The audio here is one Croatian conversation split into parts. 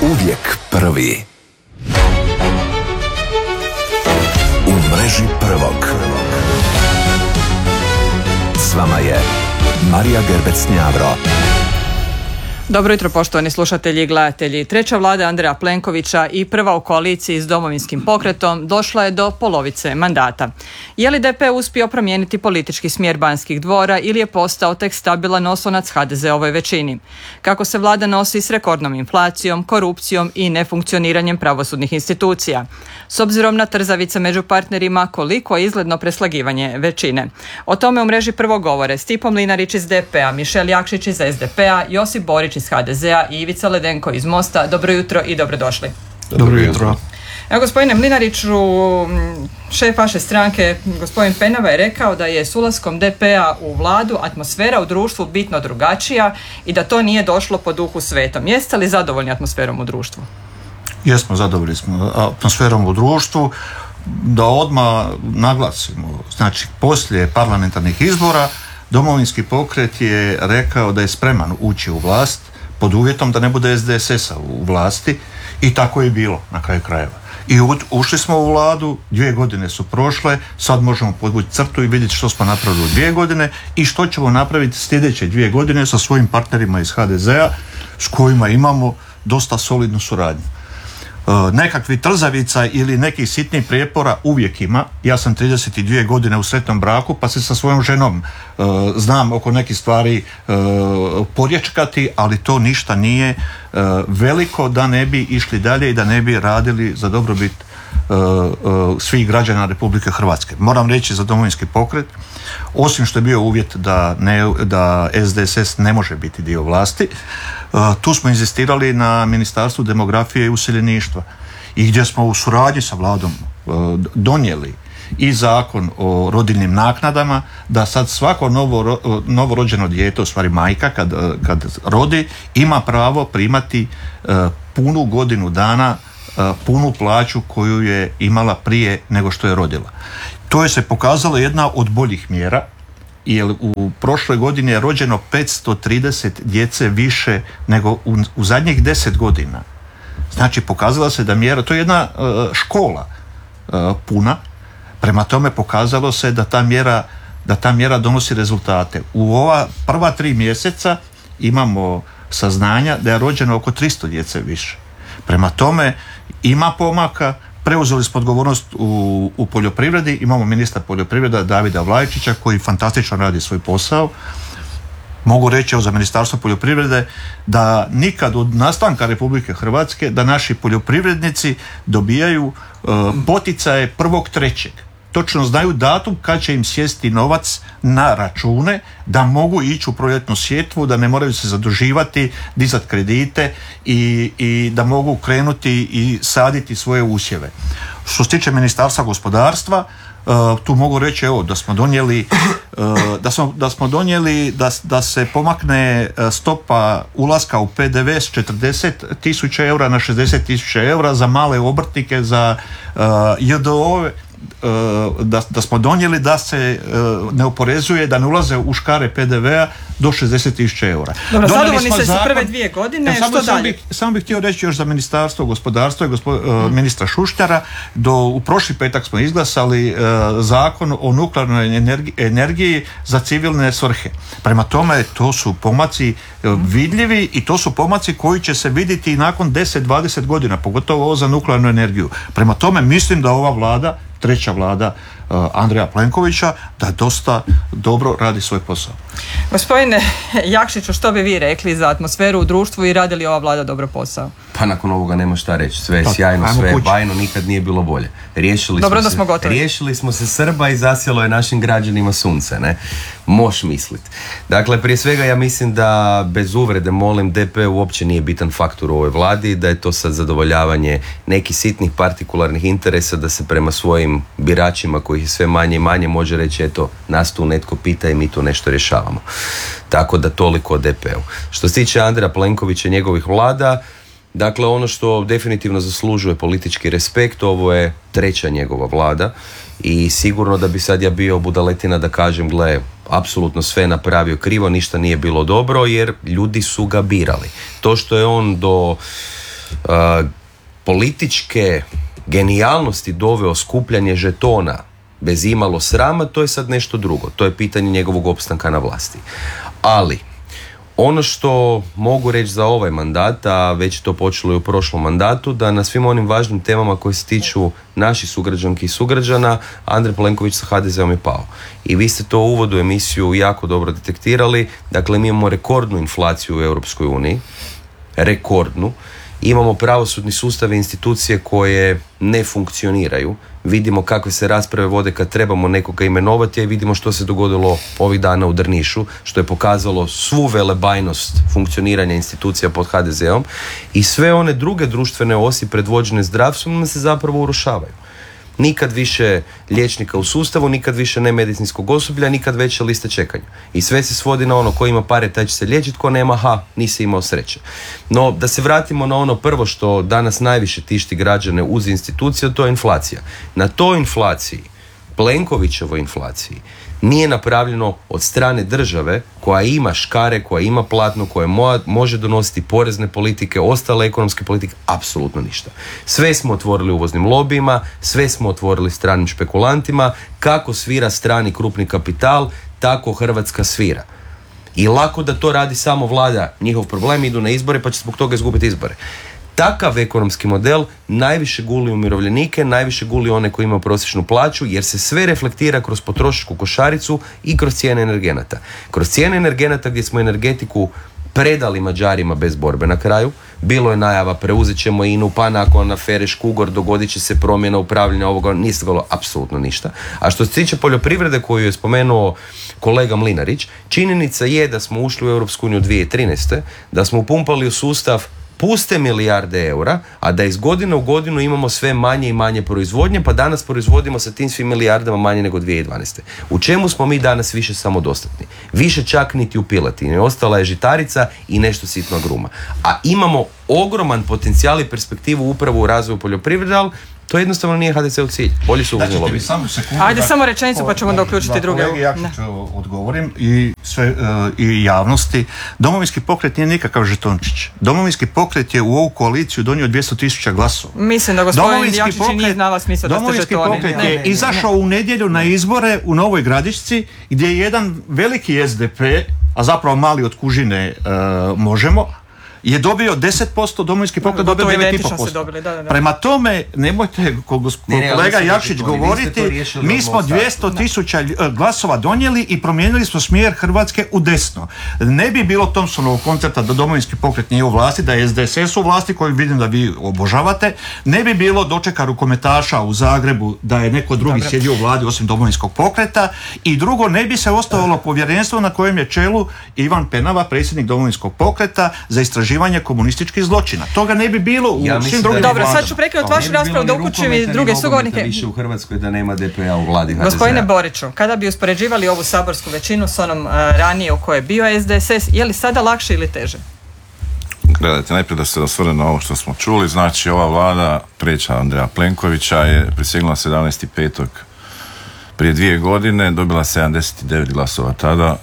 Uvijek prvi. U mreži prvog. S vama je Marija Gerbec-Njavro. Dobro jutro, poštovani slušatelji i gledatelji. Treća vlada Andreja Plenkovića i prva u koaliciji s Domovinskim pokretom došla je do polovice mandata. Je li DP uspio promijeniti politički smjer Banskih dvora ili je postao tek stabilan oslonac HDZ-ovoj većini? Kako se vlada nosi s rekordnom inflacijom, korupcijom i nefunkcioniranjem pravosudnih institucija? S obzirom na trzavice među partnerima, koliko je izgledno preslagivanje većine? O tome u mreži prvo govore Stipo Mlinarić iz DP-a, Mišel Jakšić iz SDP-a, Josip Borić iz HDZ-a i Ivica Ledenko iz Mosta. Dobro jutro i dobrodošli. Dobro jutro. Evo, gospodine Mlinariću, šef vaše stranke, gospodin Penava, je rekao da je s ulaskom DP-a u vladu atmosfera u društvu bitno drugačija i da to nije došlo po duhu svetom. Jeste li zadovoljni atmosferom u društvu? Jesmo, zadovoljni smo atmosferom u društvu. Da odmah naglasimo, znači poslije parlamentarnih izbora Domovinski pokret je rekao da je spreman ući u vlast pod uvjetom da ne bude SDSS-a u vlasti i tako je bilo na kraju krajeva. I ušli smo u vladu, 2 godine su prošle, sad možemo podvući crtu i vidjeti što smo napravili u 2 godine i što ćemo napraviti sljedeće 2 godine sa svojim partnerima iz HDZ-a s kojima imamo dosta solidnu suradnju. Nekakvi trzavica ili nekih sitnih prijepora uvijek ima. Ja sam 32 godine u sretnom braku pa se sa svojom ženom znam oko nekih stvari porječkati, ali to ništa nije veliko da ne bi išli dalje i da ne bi radili za dobrobit svih građana Republike Hrvatske. Moram reći za Domovinski pokret, osim što je bio uvjet da SDSS ne može biti dio vlasti, tu smo inzistirali na Ministarstvu demografije i useljeništva i gdje smo u suradnji sa vladom donijeli i zakon o rodiljnim naknadama, da sad svako novorođeno dijete, u stvari majka kad rodi, ima pravo primati punu godinu dana punu plaću koju je imala prije nego što je rodila. To je se pokazalo jedna od boljih mjera, jer u prošloj godini je rođeno 530 djece više nego u zadnjih 10 godina. Znači pokazala se da mjera, to je jedna škola puna, prema tome pokazalo se da ta mjera donosi rezultate. U ova prva 3 mjeseca imamo saznanja da je rođeno oko 300 djece više. Prema tome ima pomaka. Preuzeli smo odgovornost u poljoprivredi, imamo ministra poljoprivreda Davida Vlajičića koji fantastično radi svoj posao. Mogu reći za Ministarstvo poljoprivrede da nikad od nastanka Republike Hrvatske da naši poljoprivrednici dobijaju poticaje 1.3. Točno znaju datum kad će im sjesti novac na račune da mogu ići u proljetnu sjetvu, da ne moraju se zaduživati, dizati kredite i da mogu krenuti i saditi svoje usjeve. Što se tiče Ministarstva gospodarstva, tu mogu reći da smo donijeli da se pomakne stopa ulaska u PDV s 40.000 eura na 60.000 eura za male obrtnike, za JDO-ove, da smo donijeli da se ne oporezuje, da ne ulaze u škare PDV-a do 60.000 eura. Dobro, zadovoljni ste sa prve 2 godine, što dalje? Samo bih htio reći još za Ministarstvo gospodarstva i ministra Šušnjara, u prošli petak smo izglasali zakon o nuklearnoj energiji za civilne svrhe. Prema tome, to su pomaci vidljivi i to su pomaci koji će se vidjeti i nakon 10-20 godina, pogotovo ovo za nuklearnu energiju. Prema tome, mislim da ova vlada, treća vlada Andreja Plenkovića, da dosta dobro radi svoj posao. Gospodine Jakšiću, što bi vi rekli za atmosferu u društvu i radi li ova vlada dobro posao? Pa nakon ovoga nema šta reći. Sve je sjajno, sve je bajno, nikad nije bilo bolje. Riješili smo se Srba i zasjelo je našim građanima sunce, ne? Moš mislit. Dakle, prije svega ja mislim da, bez uvrede, molim, DP uopće nije bitan faktor u ovoj vladi, da je to sad zadovoljavanje nekih sitnih partikularnih interesa, da se prema svojim biračima, kojih je sve manje i manje, može reći eto, nas tu netko pita i mi tu nešto rješavamo. Tako da toliko o DP-u. Što se tiče Andreja Plenkovića i njegovih vlada, dakle, ono što definitivno zaslužuje politički respekt, ovo je treća njegova vlada i sigurno da bi sad ja bio budaletina da kažem, gle, apsolutno sve napravio krivo, ništa nije bilo dobro, jer ljudi su ga birali. To što je on do političke genijalnosti doveo skupljanje žetona bez imalo srama, to je sad nešto drugo. To je pitanje njegovog opstanka na vlasti. Ali ono što mogu reći za ovaj mandat, a već je to počelo i u prošlom mandatu, da na svim onim važnim temama koje se tiču naših sugrađanki i sugrađana, Andrej Plenković sa HDZ-om je pao. I vi ste to u uvodu emisiju jako dobro detektirali. Dakle, mi imamo rekordnu inflaciju u Europskoj uniji. Rekordnu. Imamo pravosudni sustav i institucije koje ne funkcioniraju. Vidimo kakve se rasprave vode kad trebamo nekoga imenovati, a vidimo što se dogodilo ovih dana u Drnišu, što je pokazalo svu velebajnost funkcioniranja institucija pod HDZ-om, i sve one druge društvene osi predvođene zdravstvom se zapravo urušavaju. Nikad više liječnika u sustavu, nikad više nemedicinskog osoblja, nikad veće liste čekanja. I sve se svodi na ono, ko ima pare taj će se liječiti, ko nema, nisi imao sreće. No, da se vratimo na ono prvo što danas najviše tišti građane uz instituciju, to je inflacija. Na toj inflaciji, Plenkovićevoj inflaciji, nije napravljeno od strane države koja ima škare, koja ima platno, koja može donositi porezne politike, ostale ekonomske politike, apsolutno ništa. Sve smo otvorili uvoznim lobijima, sve smo otvorili stranim špekulantima. Kako svira strani krupni kapital, tako Hrvatska svira. I lako da to radi samo vlada, njihov problem, idu na izbore pa će zbog toga izgubiti izbore. Takav ekonomski model najviše guli umirovljenike, najviše guli one koji imaju prosječnu plaću, jer se sve reflektira kroz potrošačku košaricu i kroz cijene energenata. Kroz cijene energenata gdje smo energetiku predali Mađarima bez borbe na kraju. Bilo je najava, preuzet ćemo INA-u, pa nakon afere Škugor dogodit će se promjena upravljanja ovoga, nije se dogodilo apsolutno ništa. A što se tiče poljoprivrede koju je spomenuo kolega Mlinarić, činjenica je da smo ušli u Europsku uniju 2013. da smo upumpali u sustav puste milijarde eura, a da iz godine u godinu imamo sve manje i manje proizvodnje, pa danas proizvodimo sa tim svim milijardama manje nego 2012. U čemu smo mi danas više samodostatni? Više čak niti u piletini. Ostala je žitarica i nešto sitno gruma. A imamo ogroman potencijal i perspektivu upravo u razvoju poljoprivrede, ali to jednostavno nije HDZ-u cilj. Bolji su uvozni lobiji. Ajde, samo rečenicu pa ćemo onda uključiti druge. Ja ću odgovorim i javnosti. Domovinski pokret nije nikakav žetončić. Domovinski pokret je u ovu koaliciju donio 200,000 glasova. Mislim da gospodin Jakšić nije znala smisla da ste žetoni. Domovinski pokret je izašao u nedjelju na izbore u Novoj Gradišci, gdje je jedan veliki SDP, a zapravo mali od Kužine Možemo, je dobio 10%, Domovinski pokret dobio 9,5%. Prema tome, nemojte kolega Jakšić govoriti, mi smo 200,000 glasova donijeli i promijenili smo smjer Hrvatske u desno. Ne bi bilo Thompsonovog koncepta da Domovinski pokret nije u vlasti, da je SDSS u vlasti, koju vidim da vi obožavate, ne bi bilo dočeka rukometaša u Zagrebu da je neko drugi sjedio u vladi osim Domovinskog pokreta, i drugo, ne bi se ostavilo povjerenstvo na kojem je čelu Ivan Penava, predsjednik Domovinskog pokreta za istraživanje komunističkih zločina. Toga ne bi bilo u svim drugim vladama. Dobro, sad ću prekinuti vašu raspravu da uključim i druge sugovornike. Više u Hrvatskoj da nema DP-a u vladi HDZ-a. Gospodine Boriću, kada bi uspoređivali ovu saborsku većinu s onom ranije u kojoj je bio SDSS, je li sada lakše ili teže? Gledajte, najprije da se osvrnem na ovo što smo čuli. Znači, ova vlada treća Andreja Plenkovića je prisegnula 17.5. prije 2 godine, dobila 79 glasova tada,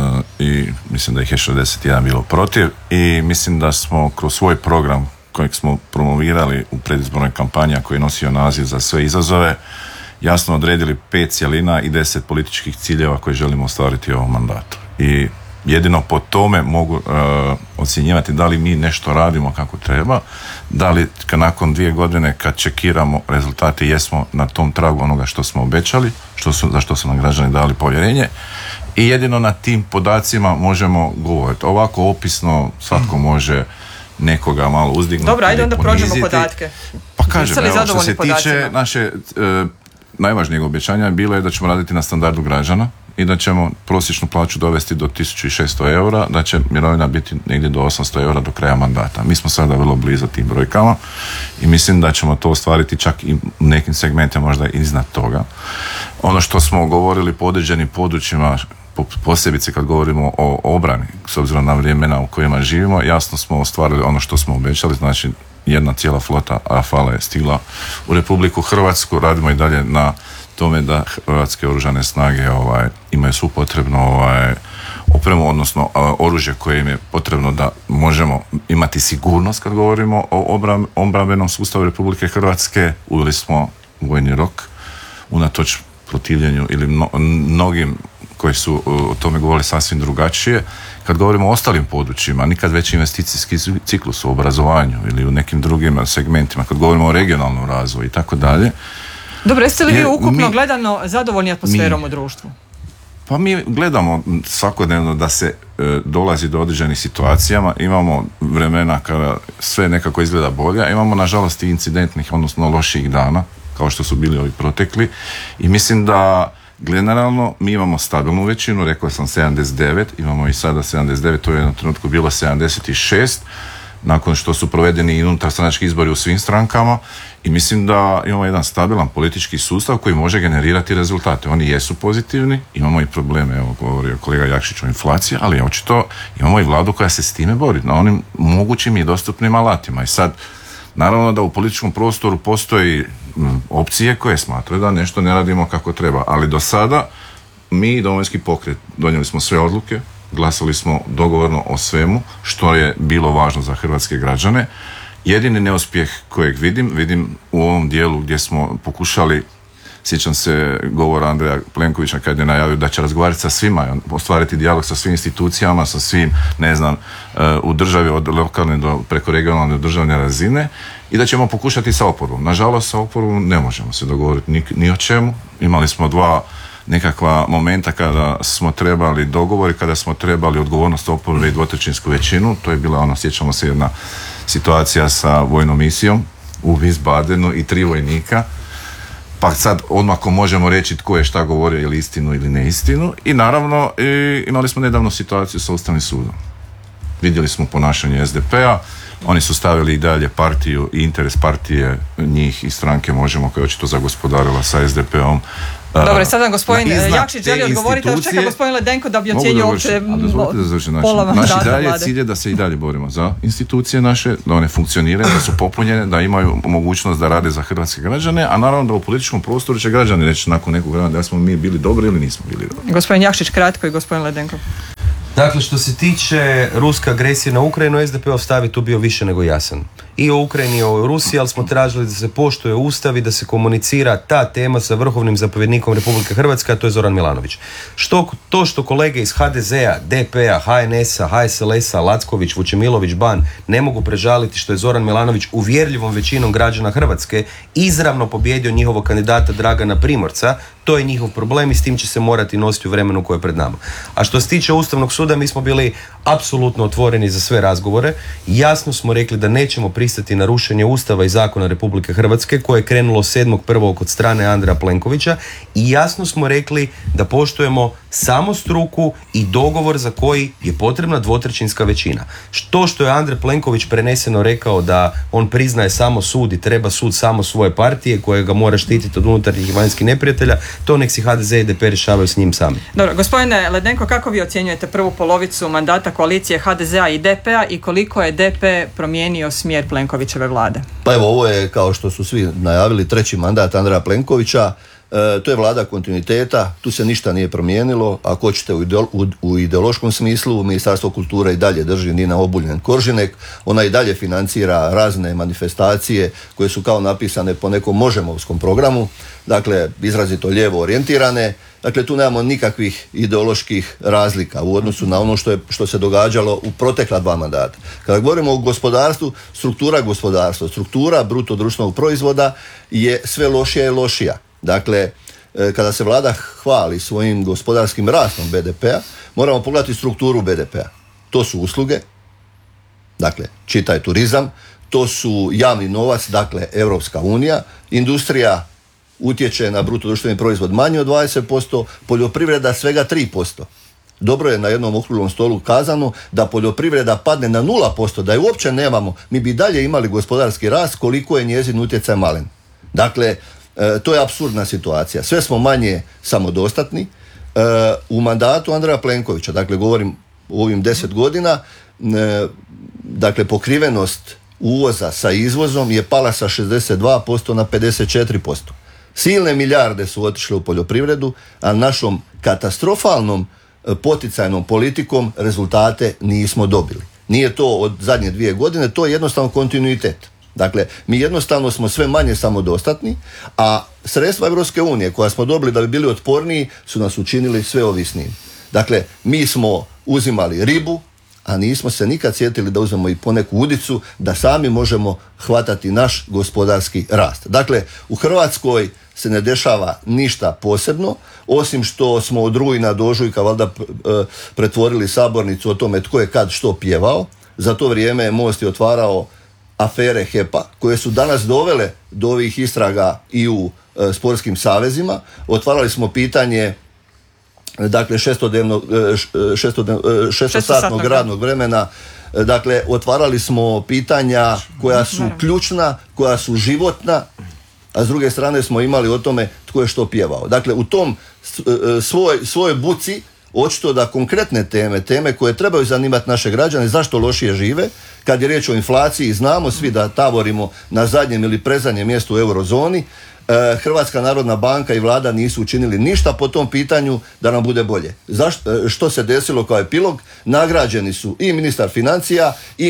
i mislim da ih je 61 bilo protiv, i mislim da smo kroz svoj program kojeg smo promovirali u predizbornoj kampanji, koji je nosio naziv Za sve izazove, jasno odredili 5 cjelina i 10 političkih ciljeva koje želimo ostvariti u ovom mandatu. I jedino po tome mogu ocjenjivati da li mi nešto radimo kako treba, da li nakon 2 godine kad čekiramo rezultate jesmo na tom tragu onoga što smo obećali, za što su nam građani dali povjerenje, i jedino na tim podacima možemo govoriti. Ovako opisno svatko može nekoga malo uzdignuti. Dobro, ajde onda prođemo podatke. Pa kažem, što se tiče naše najvažnijeg obećanja bilo je da ćemo raditi na standardu građana i da ćemo prosječnu plaću dovesti do 1600 eura, da će mirovina biti negdje do 800 eura do kraja mandata. Mi smo sada vrlo blizu tim brojkama i mislim da ćemo to ostvariti čak i u nekim segmentima možda iznad toga. Ono što smo govorili po određenim područjima, posebice kad govorimo o obrani, s obzirom na vremena u kojima živimo, jasno smo ostvarili ono što smo obećali, znači jedna cijela flota Rafala je stigla u Republiku Hrvatsku, radimo i dalje na tome da Hrvatske oružane snage imaju svu potrebnu opremu, odnosno oružje koje im je potrebno da možemo imati sigurnost kad govorimo o obrambenom sustavu Republike Hrvatske. Uveli smo vojni rok, unatoč protivljenju ili mnogim koji su o tome govorili sasvim drugačije. Kad govorimo o ostalim područjima, nikad veći investicijski ciklus u obrazovanju ili u nekim drugim segmentima, kad govorimo o regionalnom razvoju i tako dalje. Dobro, jeste li vi ukupno gledano zadovoljni atmosferom u društvu? Pa mi gledamo svakodnevno da se dolazi do određenih situacijama, imamo vremena kada sve nekako izgleda bolje, a imamo nažalost i incidentnih, odnosno loših dana, kao što su bili ovi protekli, i mislim da generalno mi imamo stabilnu većinu, rekao sam 79, imamo i sada 79, to je u jednom trenutku bilo 76, nakon što su provedeni i unutarstranački izbori u svim strankama, i mislim da imamo jedan stabilan politički sustav koji može generirati rezultate. Oni jesu pozitivni, imamo i probleme, evo govorio kolega Jakšić o inflaciji, ali očito imamo i vladu koja se s time bori na onim mogućim i dostupnim alatima. I sad, naravno da u političkom prostoru postoji opcije koje smatraju da nešto ne radimo kako treba, ali do sada mi, Domovinski pokret, donijeli smo sve odluke, glasali smo dogovorno o svemu što je bilo važno za hrvatske građane. Jedini neuspjeh kojeg vidim u ovom dijelu gdje smo pokušali, sjećam se govora Andreja Plenkovića kad je najavio da će razgovarati sa svima, ostvariti dijalog sa svim institucijama, sa svim, u državi od lokalne do preko regionalne do državne razine, i da ćemo pokušati sa oporbom. Nažalost, sa oporbom ne možemo se dogovoriti ni o čemu. Imali smo dva nekakva momenta kada smo trebali dogovor i kada smo trebali odgovornost oporbe i dvotrećinsku većinu. To je bila sjećamo se, jedna situacija sa vojnom misijom u Wiesbadenu i 3 vojnika. Pa sad odmah možemo reći tko je šta govorio, ili istinu ili neistinu. I naravno imali smo nedavno situaciju sa Ustavnim sudom. Vidjeli smo ponašanje SDP-a, oni su stavili i dalje partiju i interes partije njih i stranke Možemo, koja je očito zagospodarila sa SDP-om. Dobro, sada gospodin Jakšić želi odgovoriti, ali čeka gospodin Ledenko da bi ocijenio uopće pola mandata Naš dalje vlade. cilj je da se i dalje borimo za institucije naše, da one funkcioniraju, da su popunjene, da imaju mogućnost da rade za hrvatske građane, a naravno da u političkom prostoru će građani reći nakon nekog vremena da smo mi bili dobri ili nismo bili dobri. Gospodin Jakšić kratko i gospodin Ledenko. Dakle, što se tiče ruske agresije na Ukrajinu, SDP-ov stav je tu bio više nego jasan. I o Ukrajini i o Rusiji, ali smo tražili da se poštuje Ustav i da se komunicira ta tema sa vrhovnim zapovjednikom Republike Hrvatske, a to je Zoran Milanović. Što kolege iz HDZ-a, DP-a, HNS-a, HSLS-a, Lacković, Vučemilović, Ban ne mogu prežaliti što je Zoran Milanović uvjerljivom većinom građana Hrvatske izravno pobjedio njihovog kandidata Dragana Primorca, to je njihov problem i s tim će se morati nositi u vremenu koje je pred nama. A što se tiče Ustavnog suda, mi smo bili apsolutno otvoreni za sve razgovore. Jasno smo rekli da nećemo pristati na rušenje Ustava i zakona Republike Hrvatske koje je krenulo 7.1. od strane Andreja Plenkovića, i jasno smo rekli da poštujemo samo struku i dogovor za koji je potrebna dvotrećinska većina. Što je Andrej Plenković preneseno rekao da on priznaje samo sud i treba sud samo svoje partije koje ga mora štititi od unutarnjih i vanjskih neprijatelja, to nek si HDZ i DP rješavaju s njim sami. Dobro, gospodine Ledenko, kako vi ocjenjujete prvu polovicu mandata koalicije HDZ-a i DP-a i koliko je DP promijenio smjer Plenkovićeve vlade? Pa evo, ovo je, kao što su svi najavili, 3. mandat Andreja Plenkovića. To je vlada kontinuiteta, tu se ništa nije promijenilo. Ako hoćete u ideološkom smislu, Ministarstvo kulture i dalje drži Nina Obuljen Koržinek, ona i dalje financira razne manifestacije koje su kao napisane po nekom Možemovskom programu, dakle izrazito lijevo orijentirane. Dakle, tu nemamo nikakvih ideoloških razlika u odnosu na ono što se događalo u protekla 2 mandata. Kada govorimo o gospodarstvu, struktura gospodarstva, struktura bruto društvenog proizvoda je sve lošija i lošija. Dakle, kada se vlada hvali svojim gospodarskim rastom BDP-a, moramo pogledati strukturu BDP-a. To su usluge, dakle, čitaj turizam, to su javni novac, dakle, Europska unija, industrija utječe na bruto društveni proizvod manje od 20%, poljoprivreda svega 3%. Dobro je na jednom okruglom stolu kazano da poljoprivreda padne na 0%, da je uopće nemamo, mi bi dalje imali gospodarski rast koliko je njezin utjecaj malen. Dakle, to je apsurdna situacija. Sve smo manje samodostatni. U mandatu Andreja Plenkovića, dakle govorim u ovim 10 godina, dakle pokrivenost uvoza sa izvozom je pala sa 62% na 54%. Silne milijarde su otišle u poljoprivredu, a našom katastrofalnom poticajnom politikom rezultate nismo dobili. Nije to od zadnje 2 godine, to je jednostavno kontinuitet. Dakle, mi jednostavno smo sve manje samodostatni, a sredstva Europske unije koja smo dobili da bi bili otporniji su nas učinili sve ovisnijim. Dakle, mi smo uzimali ribu, a nismo se nikad sjetili da uzmemo i poneku udicu, da sami možemo hvatati naš gospodarski rast. Dakle, u Hrvatskoj se ne dešava ništa posebno, osim što smo od rujna do ožujka valjda pretvorili sabornicu o tome tko je kad što pjevao. Za to vrijeme Most je otvarao afere HEP-a, koje su danas dovele do ovih istraga i u sportskim savezima. Otvarali smo pitanje, dakle, šestosatnog radnog vremena. Dakle, otvarali smo pitanja koja su ključna, koja su životna, a s druge strane smo imali o tome tko je što pjevao. Dakle, u tom svojoj buci očito da konkretne teme koje trebaju zanimati naše građane, zašto lošije žive, kad je riječ o inflaciji, znamo svi da tavorimo na zadnjem ili predzadnjem mjestu u eurozoni. Hrvatska narodna banka i vlada nisu učinili ništa po tom pitanju da nam bude bolje. Što se desilo kao epilog? Nagrađeni su i ministar financija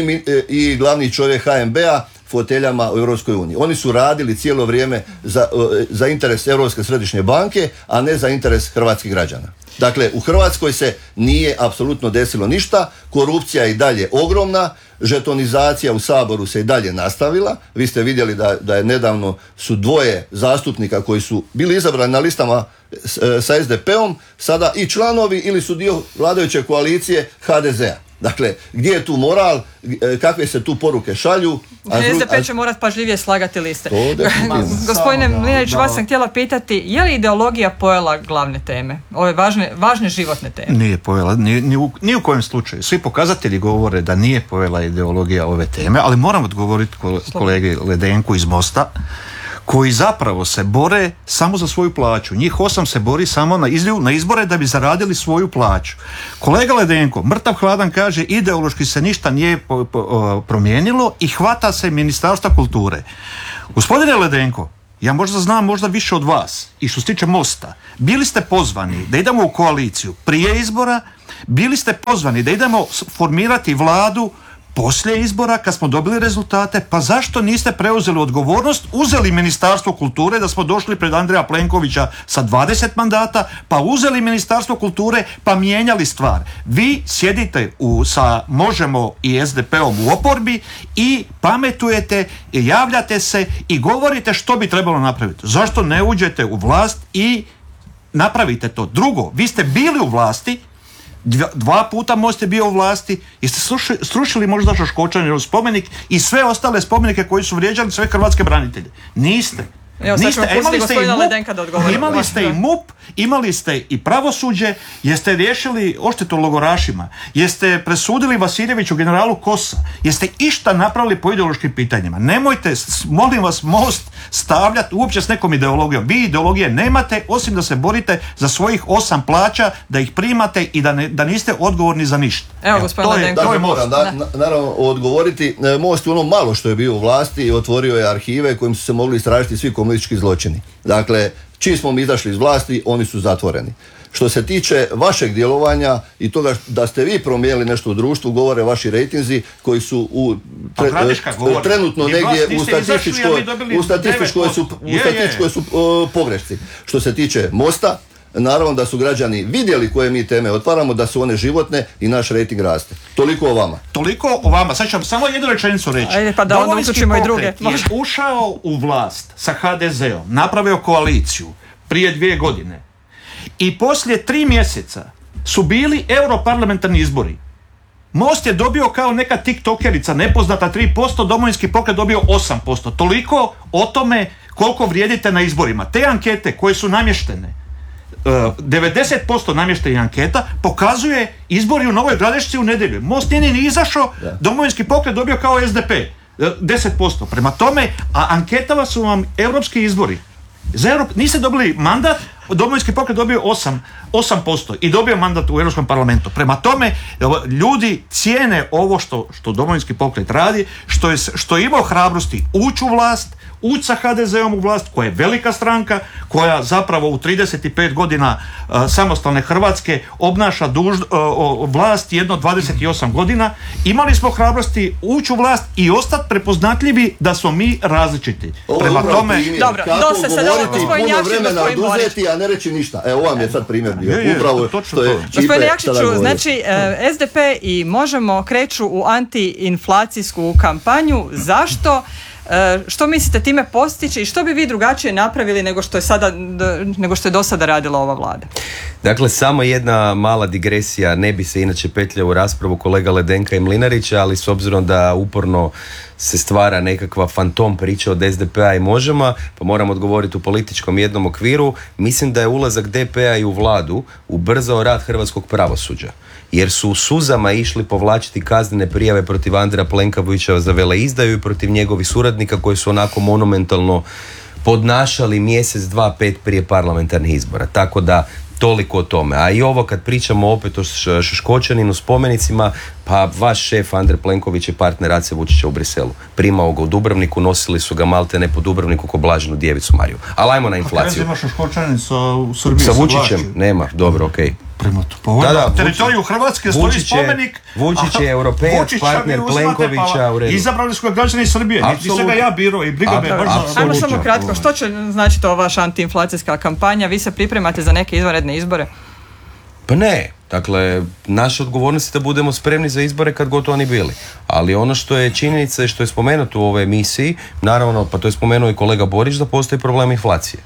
i glavni čovjek HNB-a foteljama u Europskoj uniji. Oni su radili cijelo vrijeme za interes Europske središnje banke, a ne za interes hrvatskih građana. Dakle, u Hrvatskoj se nije apsolutno desilo ništa, korupcija je i dalje ogromna, žetonizacija u Saboru se i dalje nastavila. Vi ste vidjeli da je nedavno su 2 zastupnika koji su bili izabrani na listama sa SDP-om, sada i članovi ili su dio vladajuće koalicije HDZ-a. Dakle, gdje je tu moral, kakve se tu poruke šalju? SDP će morati pažljivije slagati liste. Gospodine Mlinarić, vas sam htjela pitati, je li ideologija pojela glavne teme, ove važne životne teme? Nije pojela, ni u kojem slučaju. Svi pokazatelji govore da nije pojela ideologija ove teme, ali moram odgovoriti kolegi Ledenku iz Mosta, koji zapravo se bore samo za svoju plaću. Njih 8 se bori samo na izbore da bi zaradili svoju plaću. Kolega Ledenko, mrtav hladan, kaže ideološki se ništa nije promijenilo i hvata se Ministarstva kulture. Gospodine Ledenko, ja možda znam više od vas i što se tiče Mosta, bili ste pozvani da idemo u koaliciju prije izbora, bili ste pozvani da idemo formirati vladu poslije izbora, kad smo dobili rezultate, pa zašto niste preuzeli odgovornost, uzeli Ministarstvo kulture, da smo došli pred Andreja Plenkovića sa 20 mandata, pa uzeli Ministarstvo kulture, pa mijenjali stvar. Vi sjedite sa Možemo i SDP-om u oporbi i pametujete, i javljate se i govorite što bi trebalo napraviti. Zašto ne uđete u vlast i napravite to? Drugo, vi ste bili u vlasti, 2 puta Most je bio u vlasti, jeste srušili možda Šoškočanov spomenik i sve ostale spomenike koji su vrijeđali sve hrvatske branitelje? Niste. Evo, imali ste i MUP, imali ste i pravosuđe, jeste riješili odštetu logorašima, jeste presudili Vasiljeviću, generalu Kosa, jeste išta napravili po ideološkim pitanjima. Nemojte, molim vas, Most stavljati uopće s nekom ideologijom. Vi ideologije nemate, osim da se borite za svojih 8 plaća, da ih primate i da niste odgovorni za ništa. Evo, gospodine to je Most. Naravno, odgovoriti, Most je ono malo što je bio u vlasti i otvorio je arhive kojim su se mogli istražiti svi komunistički zločini. Dakle, čim smo mi izašli iz vlasti, oni su zatvoreni. Što se tiče vašeg djelovanja i toga da ste vi promijenili nešto u društvu, govore vaši rejtinzi koji su trenutno negdje u statističkoj su pogrešci. Što se tiče Mosta, naravno da su građani vidjeli koje mi teme otvaramo, da su one životne i naš rejting raste. Toliko o vama. Toliko o vama. Sad ću vam samo jednu rečenicu reći. Ajde, pa da onda uključimo i druge. Je ušao u vlast sa HDZ-om, napravio koaliciju prije 2 godine i poslije 3 mjeseca su bili europarlamentarni izbori. Most je dobio kao neka tiktokerica nepoznata 3%, Domovinski pokret dobio 8%. Toliko o tome koliko vrijedite na izborima. Te ankete koje su namještene, 90% namještenih anketa pokazuje izbori u Novoj Gradišci u nedjelju. Most nije ni izašao, Domovinski pokret dobio kao SDP 10%. Prema tome, a anketama su vam europski izbori. Niste dobili mandat, Domovinski pokret dobio 8% i dobio mandat u Europskom parlamentu. Prema tome, ljudi cijene ovo što Domovinski pokret radi, što je imao hrabrosti ući u vlast, ući sa HDZ-om u vlast, koja je velika stranka, koja zapravo u 35 godina samostalne Hrvatske obnaša vlast jedno 28 godina. Imali smo hrabrosti ući u vlast i ostati prepoznatljivi da smo mi različiti. Prema tome... Dobro, dosta sad ovo gospodin Jakšić, gospodin Borić. A ne reći ništa. Evo, ovo vam je sad primjer bio. Upravo što je Čipe. Gospodine Jakšiću, znači SDP i Možemo kreću u antiinflacijsku kampanju. Zašto? Što mislite time postići i što bi vi drugačije napravili nego što je do sada radila ova vlada? Dakle, samo jedna mala digresija, ne bi se inače petljao u raspravu kolega Ledenka i Mlinarića, ali s obzirom da uporno se stvara nekakva fantom priča od SDP-a i Možemo, pa moram odgovoriti u političkom jednom okviru. Mislim da je ulazak DP-a i u vladu ubrzao rad hrvatskog pravosuđa, jer su u suzama išli povlačiti kaznene prijave protiv Andreja Plenkovića za veleizdaju i protiv njegovih suradnika koji su onako monumentalno podnašali mjesec, dva, 5 prije parlamentarnih izbora. Tako da toliko o tome. A i ovo kad pričamo opet o Šoškočaninu, spomenicima, pa vaš šef Andrej Plenković je partner Ace Vučića u Briselu. Primao ga u Dubrovniku, nosili su ga malte ne po Dubrovniku ko blaženu djevicu Mariju. Ali ajmo na inflaciju. A kada imaš Šoškočanin u Srbiji sa Vučićem? Nema, dobro, okej. Teritoriju Hrvatske stoji spomenik. Vučić je europejac, partner Plenkovića u redu. Izabrali su ga građani Srbije, nisam ga ja birao i briga me baš za... Ajmo samo kratko, što će značiti ova vaša antiinflacijska kampanja? Vi se pripremate za neke izvanredne izbore? Pa ne, dakle, naša odgovornost je da budemo spremni za izbore kad god oni bili. Ali ono što je činjenica i što je spomenuto u ovoj emisiji, naravno, pa to je spomenuo i kolega Borić, da postoji problem inflacije.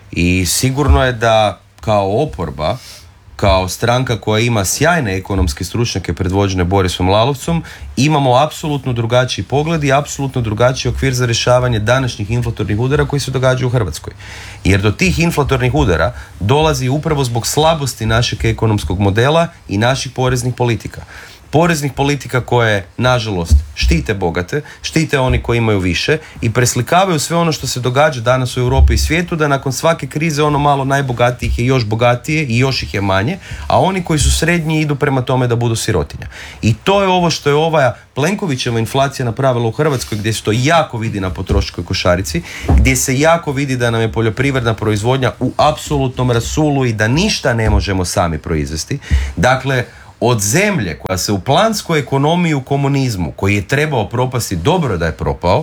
I sigurno je da kao oporba, kao stranka koja ima sjajne ekonomske stručnjake predvođene Borisom Lalovcom, imamo apsolutno drugačiji pogled i apsolutno drugačiji okvir za rješavanje današnjih inflatornih udara koji se događaju u Hrvatskoj. Jer do tih inflatornih udara dolazi upravo zbog slabosti našeg ekonomskog modela i naših poreznih politika. Poreznih politika koje, nažalost, štite bogate, štite oni koji imaju više i preslikavaju sve ono što se događa danas u Europi i svijetu, da nakon svake krize ono malo najbogatijih je još bogatije i još ih je manje, a oni koji su srednji idu prema tome da budu sirotinja. I to je ovo što je ova Plenkovićeva inflacija napravila u Hrvatskoj, gdje se to jako vidi na potrošačkoj košarici, gdje se jako vidi da nam je poljoprivredna proizvodnja u apsolutnom rasulu i da ništa ne možemo sami proizvesti. Dakle, od zemlje koja se u planskoj ekonomiji u komunizmu, koji je trebao propasti, dobro da je propao,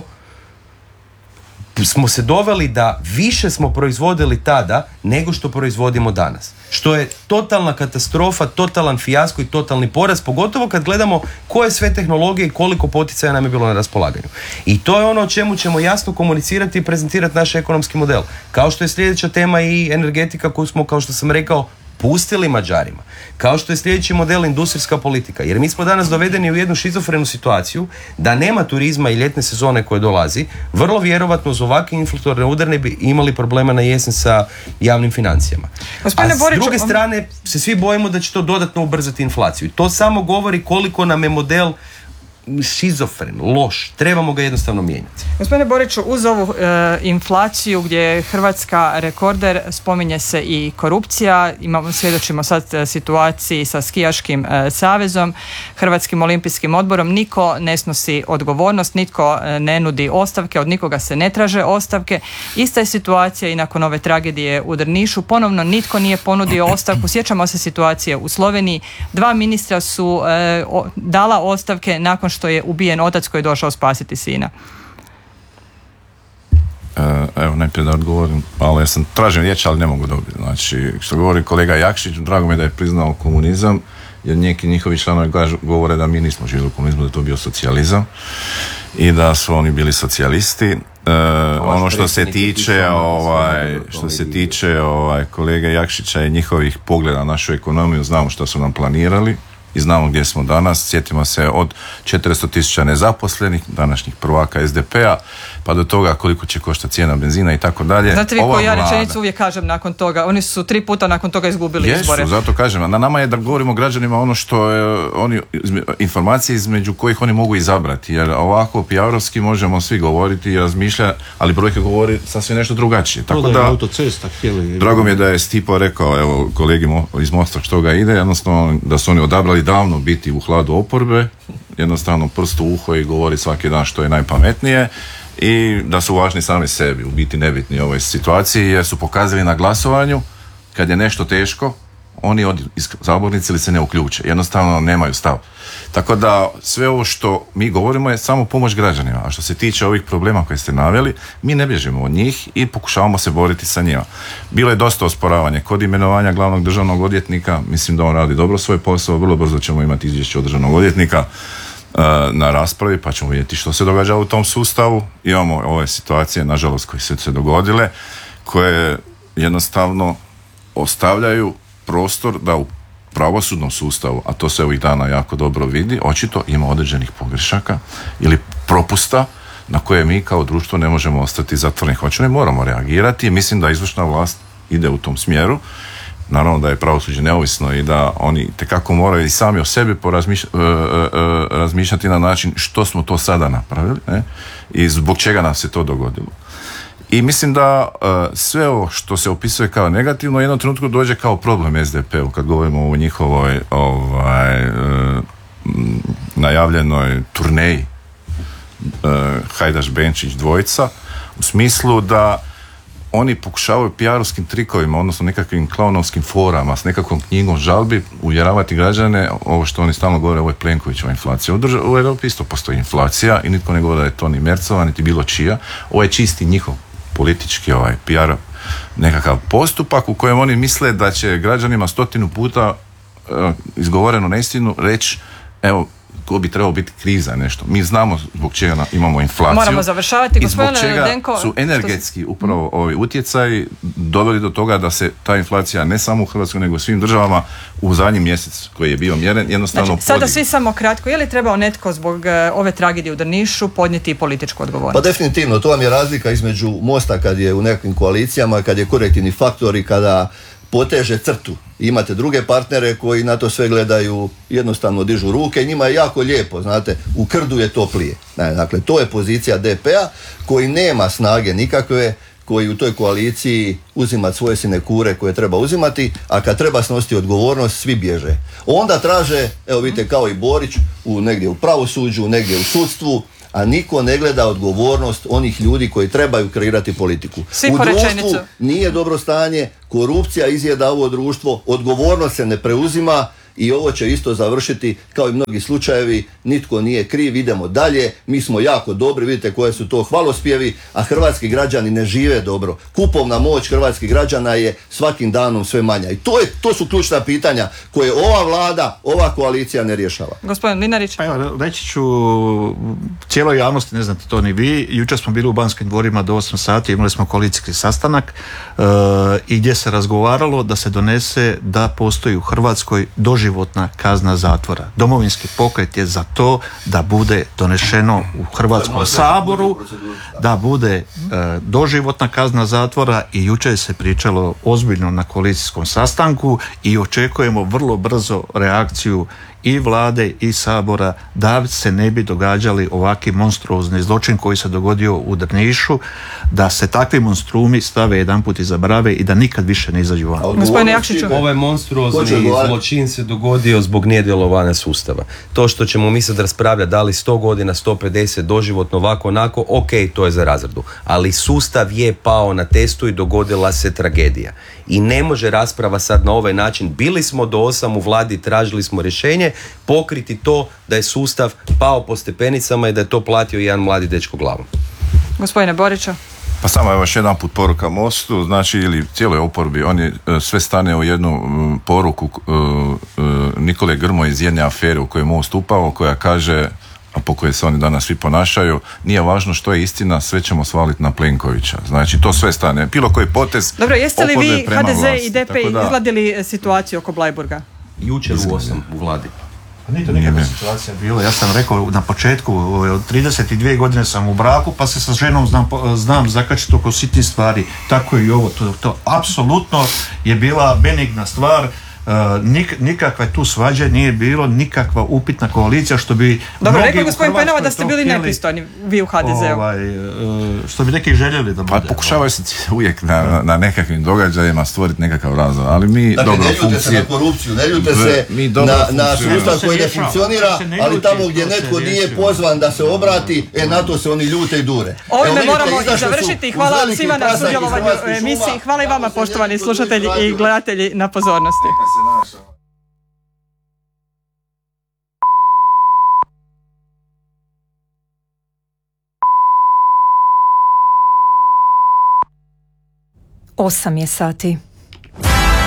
smo se doveli da više smo proizvodili tada nego što proizvodimo danas. Što je totalna katastrofa, totalan fijasko i totalni poraz, pogotovo kad gledamo koje sve tehnologije i koliko poticaja nam je bilo na raspolaganju. I to je ono o čemu ćemo jasno komunicirati i prezentirati naš ekonomski model. Kao što je sljedeća tema i energetika koju smo, kao što sam rekao, pustili Mađarima. Kao što je sljedeći model industrijska politika. Jer mi smo danas dovedeni u jednu šizofrenu situaciju da nema turizma i ljetne sezone koje dolazi. Vrlo vjerovatno uz ovakve inflatorne udare bi imali problema na jesen sa javnim financijama. A s druge strane se svi bojimo da će to dodatno ubrzati inflaciju. I to samo govori koliko nam je model šizofren, loš. Trebamo ga jednostavno mijenjati. Gospodine Boriću, uz ovu inflaciju gdje je Hrvatska rekorder, spominje se i korupcija. Svjedočimo sad situaciji sa Skijaškim savezom, Hrvatskim olimpijskim odborom. Niko ne snosi odgovornost, nitko ne nudi ostavke, od nikoga se ne traže ostavke. Ista je situacija i nakon ove tragedije u Drnišu. Ponovno nitko nije ponudio ostavku. Sjećamo se situacije u Sloveniji. 2 ministra su dala ostavke nakon što je ubijen otac koji je došao spasiti sina. Evo, najprije da odgovorim, ali ja sam tražim riječ, ali ne mogu dobiti. Znači, što govori kolega Jakšić, drago mi je da je priznao komunizam, jer neki njihovi članovi govore da mi nismo živjeli u komunizmu, da je to bio socijalizam i da su oni bili socijalisti. Ono što se tiče kolege Jakšića i njihovih pogleda na našu ekonomiju, znamo što su nam planirali i znamo gdje smo danas. Sjetimo se od 400.000 nezaposlenih, današnjih prvaka SDP-a, pa do toga koliko će koštati cijena benzina i tako dalje. Znate vi koju ja rečenicu uvijek kažem nakon toga? Oni su 3 puta nakon toga izgubili izbore. Jesu, zato kažem. Na nama je da govorimo građanima ono što je informacije između kojih oni mogu izabrati. Jer ovako PR-ovski možemo svi govoriti i razmišljati, ali brojke govori sasvim nešto drugačije. Tako da, autocesta htjeli. Drago mi je da je Stipo rekao, evo, kolegi iz Mosta što ga ide, jednostavno da su oni odabrali davno biti u hladu oporbe, jednostavno prst u uho i govori svaki dan što je najpametnije. i da su važni sami sebi, u biti nebitni u ovoj situaciji, jer su pokazali na glasovanju kad je nešto teško, oni od iz sabornice ili se ne uključe, jednostavno nemaju stav. Tako da sve ovo što mi govorimo je samo pomoć građanima, a što se tiče ovih problema koje ste naveli, mi ne bježimo od njih i pokušavamo se boriti sa njima. Bilo je dosta osporavanje kod imenovanja glavnog državnog odvjetnika, mislim da on radi dobro svoj posao, vrlo brzo ćemo imati izvješće od državnog odvjetnika na raspravi, pa ćemo vidjeti što se događa u tom sustavu. Imamo ove situacije, nažalost, koje su se dogodile, koje jednostavno ostavljaju prostor da u pravosudnom sustavu, a to se ovih dana jako dobro vidi, očito ima određenih pogrešaka ili propusta na koje mi kao društvo ne možemo ostati zatvoreni. Hoćemo i moramo reagirati i mislim da izvršna vlast ide u tom smjeru. Naravno da je pravosuđe neovisno i da oni tekako moraju i sami o sebi razmišljati na način što smo to sada napravili, ne? I zbog čega nam se to dogodilo. I mislim da sve ovo što se opisuje kao negativno u jednom trenutku dođe kao problem SDP-u kad govorimo o njihovoj najavljenoj turneji Hajdaš-Benčić dvojica, u smislu da oni pokušavaju PR-ovskim trikovima, odnosno nekakvim klaunovskim forama, s nekakvom knjigom žalbi uvjeravati građane, ovo što oni stalno govore, ovo je Plenkovićeva inflacija. U Europi isto postoji inflacija i nitko ne govori da je to ni Mercova, niti bilo čija. Ovo je čisti njihov politički PR nekakav postupak u kojem oni misle da će građanima 100 puta izgovorenu neistinu reći, evo, ko bi trebao biti kriv za nešto. Mi znamo zbog čega imamo inflaciju. Moramo završavati. I zbog čega su energetski upravo ovi utjecaji doveli do toga da se ta inflacija ne samo u Hrvatskoj nego u svim državama u zadnji mjesec koji je bio mjeren jednostavno znači, sada svi samo kratko, je li trebao netko zbog ove tragedije u Drnišu podnijeti političku odgovornost? Pa definitivno, to vam je razlika između Mosta kad je u nekakvim koalicijama, kad je korektivni faktor i kada poteže crtu. Imate druge partnere koji na to sve gledaju, jednostavno dižu ruke i njima je jako lijepo, znate, u krdu je toplije. Dakle, to je pozicija DP-a koji nema snage nikakve, koji u toj koaliciji uzima svoje sinekure koje treba uzimati, a kad treba snositi odgovornost, svi bježe. Onda traže, evo vidite, kao i Borić, negdje u pravosuđu, negdje u sudstvu, a niko ne gleda odgovornost onih ljudi koji trebaju kreirati politiku. U društvu nije dobro stanje, korupcija izjeda ovo društvo, odgovornost se ne preuzima i ovo će isto završiti kao i mnogi slučajevi, nitko nije kriv, idemo dalje, mi smo jako dobri, vidite koje su to hvalospjevi, a hrvatski građani ne žive dobro. Kupovna moć hrvatskih građana je svakim danom sve manja i to su ključna pitanja koje ova vlada, ova koalicija ne rješava. Gospodin Mlinarić. Pa evo, reći ću cijeloj javnosti, ne znate to ni vi, jučer smo bili u Banskim dvorima do 8 sati, imali smo koalicijski sastanak i gdje se razgovaralo da se donese da postoji u Hrvatskoj doživotna kazna zatvora. Domovinski pokret je za to da bude donešeno u Hrvatskom saboru, da bude doživotna kazna zatvora i jučer se pričalo ozbiljno na koalicijskom sastanku i očekujemo vrlo brzo reakciju i vlade i sabora da se ne bi događali ovakvi monstruozni zločin koji se dogodio u Drnišu, da se takvi monstrumi stave jedanput iza brave i da nikad više ne izađu van. Gospodine Jakšiću, ovaj monstruozni zločin se dogodio zbog nedjelovanja sustava. To što ćemo mi sad raspravljati da li 100 godina, 150, doživotno, ovako, onako, ok, to je za razradu. Ali sustav je pao na testu i dogodila se tragedija. I ne može rasprava sad na ovaj način, bili smo do 8 u vladi, tražili smo rješenje, pokriti to da je sustav pao po stepenicama i da je to platio jedan mladi dečko glavom. Gospodine Boriću. Pa samo još jedan put poruka Mostu, znači ili cijeloj oporbi, oni sve stane u jednu poruku Nikole Grmoje iz jedne afere u kojoj je Most upao, koja kaže, a po kojoj se oni danas svi ponašaju, nije važno što je istina, sve ćemo svaliti na Plenkovića. Znači to sve stane. Bilo koji potez. Dobro, jeste li vi HDZ i DP izgladili situaciju oko Bleiburga? Jučer u 8 u vladi. Nije to nikakva situacija bila. Ja sam rekao na početku, od 32 godine sam u braku, pa se sa ženom znam zakačiti oko sitnih stvari. Tako i ovo. To apsolutno je bila benigna stvar. nikakva tu svađa nije bilo, nikakva upitna koalicija, što bi dobro, rekao gospodin Penova da ste bili nepristojni vi u HDZ-u. Što bi neki željeli da bude. Pa pokušavaju se uvijek na nekakvim događajima stvoriti nekakav razlog, ali mi dakle, dobro funkcije... ne ljute se na korupciju, ne ljute se na sustav koji ne funkcionira, ali tamo gdje netko nije pozvan da se obrati, na to se oni ljute i dure. Ovime moramo i završiti. Hvala svima na sudjelovanju u emisiji. Hvala i vama, poštovani slušatelji i gledatelji, na pozornosti. Osam je sati.